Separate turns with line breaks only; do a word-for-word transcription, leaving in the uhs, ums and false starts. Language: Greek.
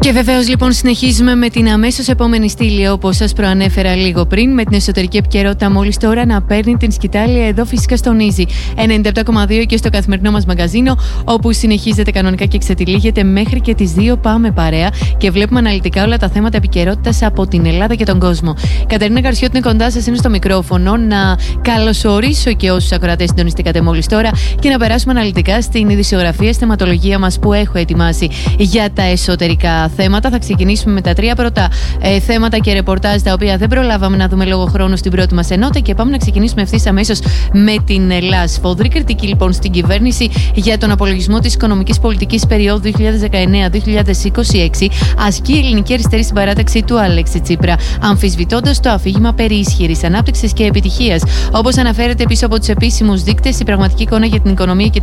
Και βεβαίως λοιπόν συνεχίζουμε με την αμέσως επόμενη στήλη, όπως σας προανέφερα λίγο πριν, με την εσωτερική επικαιρότητα μόλις τώρα να παίρνει την σκητάλη εδώ φυσικά στον Easy ενενήντα επτά κόμμα δύο και στο καθημερινό μας μαγκαζίνο, όπου συνεχίζεται κανονικά και εξατυλίγεται μέχρι και τις δύο. Πάμε παρέα και βλέπουμε αναλυτικά όλα τα θέματα επικαιρότητας από την Ελλάδα και τον κόσμο. Κατερίνα Καρσιώτη είναι κοντά σας, είναι στο μικρόφωνο. Να καλωσορίσω και όσους ακροατές συντονιστήκατε μόλις τώρα και να περάσουμε αναλυτικά στην ειδησιογραφία, στη θεματολογία μας που έχω ετοιμάσει για τα εσωτερικά θέματα. Θα ξεκινήσουμε με τα τρία πρώτα ε, θέματα και ρεπορτάζ, τα οποία δεν προλάβαμε να δούμε λόγω χρόνου στην πρώτη μας ενότητα, και πάμε να ξεκινήσουμε ευθύς αμέσως με την Ελλάδα. Σφοδρή κριτική λοιπόν στην κυβέρνηση για τον απολογισμό της οικονομικής πολιτικής περίοδου δύο χιλιάδες δεκαεννέα δύο χιλιάδες είκοσι έξι ασκεί η Ελληνική Αριστερή στην παράταξη του Αλέξη Τσίπρα, αμφισβητώντας το αφήγημα περί ισχυρής ανάπτυξης και επιτυχίας. Όπως αναφέρεται πίσω από τους επίσημους δείκτες, η πραγματική εικόνα για την οικονομία και